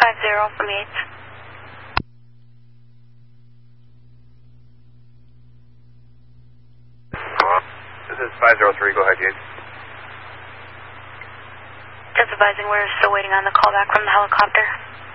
50 from Yates. Hello? This is 503, go ahead, Yates. Just advising we're still waiting on the call back from the helicopter.